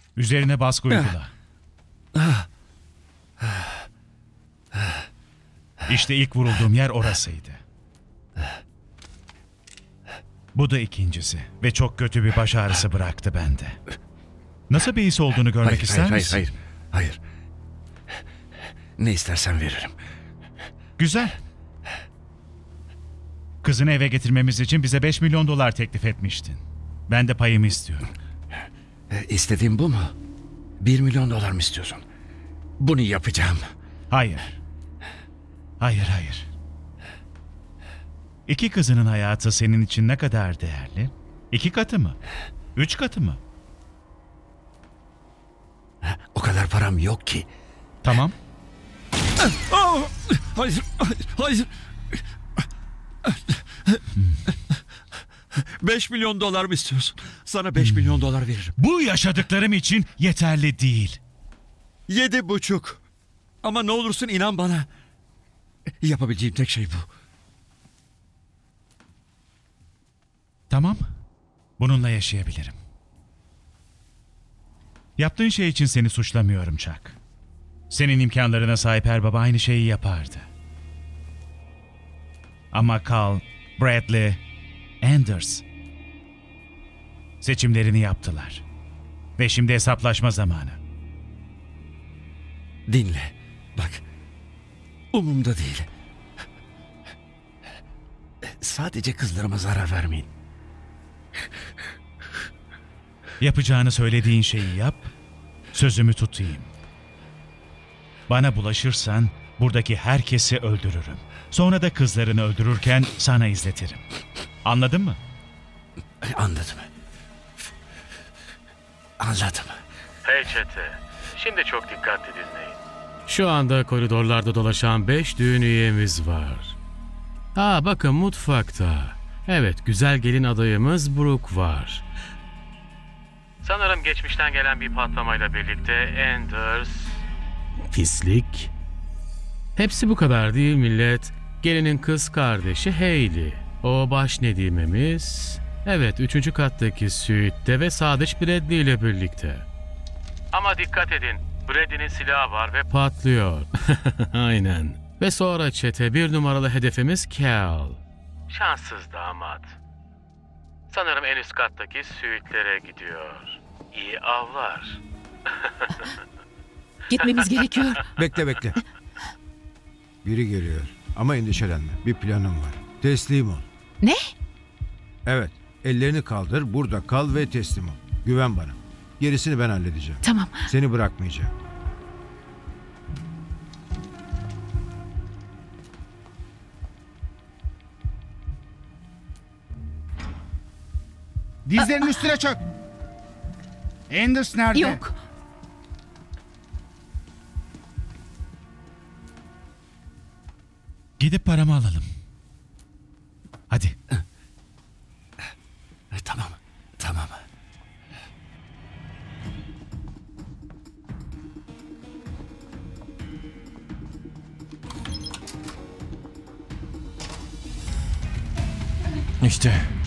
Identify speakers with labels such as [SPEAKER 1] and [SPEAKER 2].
[SPEAKER 1] Üzerine baskı uygula. İşte ilk vurulduğum yer orasıydı. Bu da ikincisi ve çok kötü bir baş ağrısı bıraktı bende. Nasıl bir his olduğunu görmek ister misin?
[SPEAKER 2] Hayır. Ne istersen veririm.
[SPEAKER 1] Güzel. Kızını eve getirmemiz için bize 5 milyon dolar teklif etmiştin. Ben de payımı istiyorum.
[SPEAKER 2] İstediğin bu mu? 1 milyon dolar mı istiyorsun? Bunu yapacağım.
[SPEAKER 1] Hayır. Hayır. İki kızının hayatı senin için ne kadar değerli? 2 katı mı? 3 katı mı?
[SPEAKER 2] O kadar param yok ki.
[SPEAKER 1] Tamam.
[SPEAKER 2] Hayır. 5 milyon dolar mı istiyorsun? Sana 5 milyon dolar veririm.
[SPEAKER 1] Bu yaşadıklarım için yeterli değil.
[SPEAKER 2] 7,5. Ama ne olursun inan bana. Yapabileceğim tek şey bu.
[SPEAKER 1] Tamam. Bununla yaşayabilirim. Yaptığın şey için seni suçlamıyorum Chuck. Senin imkanlarına sahip her baba aynı şeyi yapardı. Ama Carl, Bradley, Anders seçimlerini yaptılar. Ve şimdi hesaplaşma zamanı.
[SPEAKER 2] Dinle. Bak. Umumda değil. Sadece kızlarıma zarar vermeyin.
[SPEAKER 1] Yapacağını söylediğin şeyi yap, sözümü tutayım. Bana bulaşırsan buradaki herkesi öldürürüm. Sonra da kızlarını öldürürken sana izletirim. Anladın mı?
[SPEAKER 2] Anladım.
[SPEAKER 3] Hey çete, şimdi çok dikkatli dinleyin.
[SPEAKER 4] Şu anda koridorlarda dolaşan 5 düğün üyemiz var. Bakın mutfakta. Evet, güzel gelin adayımız Brooke var.
[SPEAKER 3] Sanırım geçmişten gelen bir patlamayla birlikte Anders...
[SPEAKER 4] Pislik. Hepsi bu kadar değil millet. Gelinin kız kardeşi Hayley. O baş nedimemiz. Evet, 3. kattaki süitte ve Sadıç Bradley ile birlikte.
[SPEAKER 3] Ama dikkat edin, Brady'nin silahı var ve
[SPEAKER 4] Patlıyor. Aynen. Ve sonra çete 1 numaralı hedefimiz Cal.
[SPEAKER 3] şanssız damat. Sanırım en üst kattaki süitlere gidiyor. İyi avlar.
[SPEAKER 5] Gitmemiz gerekiyor.
[SPEAKER 6] Bekle. Biri geliyor ama endişelenme. Bir planım var. Teslim ol.
[SPEAKER 5] Ne?
[SPEAKER 6] Evet. Ellerini kaldır, burada kal ve teslim ol. Güven bana. Gerisini ben halledeceğim.
[SPEAKER 5] Tamam.
[SPEAKER 6] Seni bırakmayacağım.
[SPEAKER 7] Dizlerinin üstüne çök. Anders nerede?
[SPEAKER 5] Yok.
[SPEAKER 1] Gidip paramı alalım. Hadi.
[SPEAKER 2] Tamam.
[SPEAKER 8] İşte